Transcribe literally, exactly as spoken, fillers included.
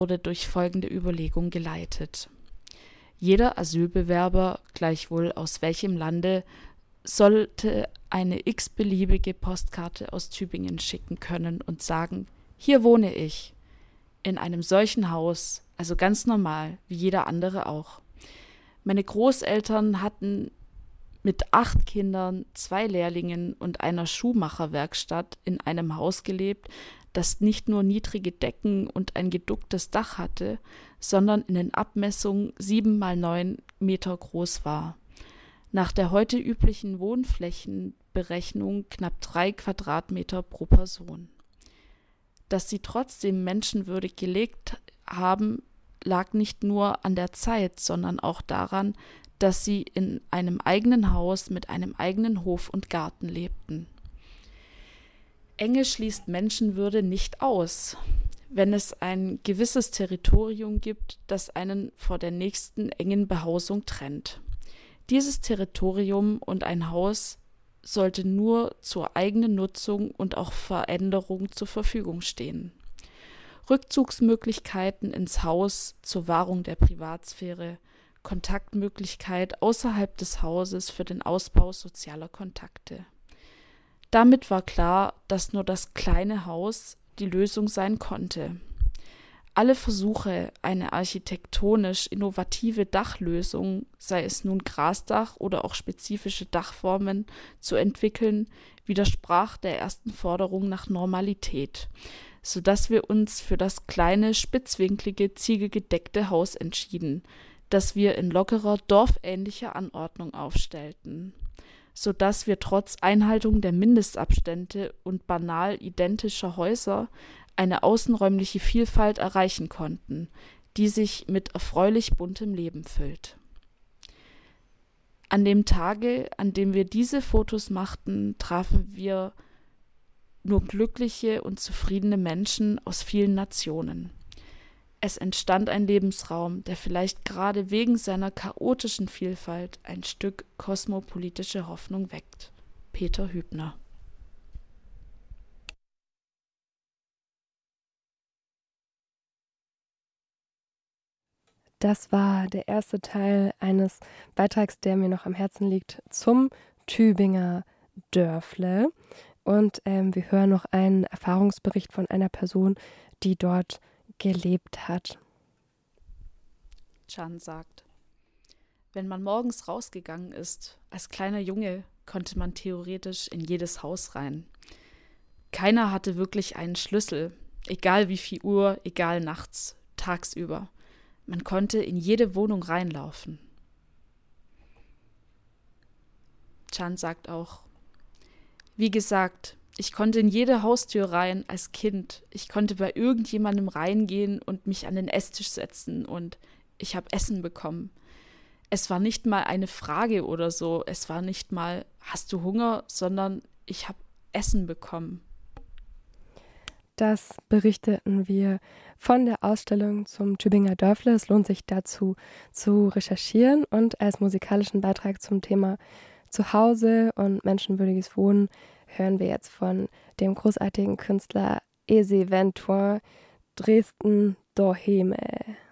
wurde durch folgende Überlegung geleitet. Jeder Asylbewerber, gleichwohl aus welchem Lande, sollte eine x-beliebige Postkarte aus Tübingen schicken können und sagen, hier wohne ich, in einem solchen Haus, also ganz normal, wie jeder andere auch. Meine Großeltern hatten mit acht Kindern, zwei Lehrlingen und einer Schuhmacherwerkstatt in einem Haus gelebt, das nicht nur niedrige Decken und ein geducktes Dach hatte, sondern in den Abmessungen sieben mal neun Meter groß war. Nach der heute üblichen Wohnflächenberechnung knapp drei Quadratmeter pro Person. Dass sie trotzdem menschenwürdig gelebt haben, lag nicht nur an der Zeit, sondern auch daran, dass sie in einem eigenen Haus mit einem eigenen Hof und Garten lebten. Enge schließt Menschenwürde nicht aus, wenn es ein gewisses Territorium gibt, das einen vor der nächsten engen Behausung trennt. Dieses Territorium und ein Haus sollte nur zur eigenen Nutzung und auch Veränderung zur Verfügung stehen. Rückzugsmöglichkeiten ins Haus zur Wahrung der Privatsphäre, Kontaktmöglichkeit außerhalb des Hauses für den Ausbau sozialer Kontakte. Damit war klar, dass nur das kleine Haus die Lösung sein konnte. Alle Versuche, eine architektonisch innovative Dachlösung, sei es nun Grasdach oder auch spezifische Dachformen, zu entwickeln, widersprach der ersten Forderung nach Normalität, sodass wir uns für das kleine, spitzwinklige, ziegelgedeckte Haus entschieden, das wir in lockerer, dorfähnlicher Anordnung aufstellten, sodass wir trotz Einhaltung der Mindestabstände und banal identischer Häuser eine außenräumliche Vielfalt erreichen konnten, die sich mit erfreulich buntem Leben füllt. An dem Tage, an dem wir diese Fotos machten, trafen wir nur glückliche und zufriedene Menschen aus vielen Nationen. Es entstand ein Lebensraum, der vielleicht gerade wegen seiner chaotischen Vielfalt ein Stück kosmopolitische Hoffnung weckt. Peter Hübner. Das war der erste Teil eines Beitrags, der mir noch am Herzen liegt, zum Tübinger Dörfle. Und ähm, wir hören noch einen Erfahrungsbericht von einer Person, die dort gelebt hat. Can sagt, wenn man morgens rausgegangen ist, als kleiner Junge, konnte man theoretisch in jedes Haus rein. Keiner hatte wirklich einen Schlüssel, egal wie viel Uhr, egal nachts, tagsüber. Man konnte in jede Wohnung reinlaufen. Can sagt auch, wie gesagt, ich konnte in jede Haustür rein als Kind. Ich konnte bei irgendjemandem reingehen und mich an den Esstisch setzen und ich habe Essen bekommen. Es war nicht mal eine Frage oder so. Es war nicht mal, hast du Hunger, sondern ich habe Essen bekommen. Das berichteten wir von der Ausstellung zum Tübinger Dörfle. Es lohnt sich dazu zu recherchieren und als musikalischen Beitrag zum Thema Zuhause und menschenwürdiges Wohnen hören wir jetzt von dem großartigen Künstler Eze Ventoin Dresden Doheme.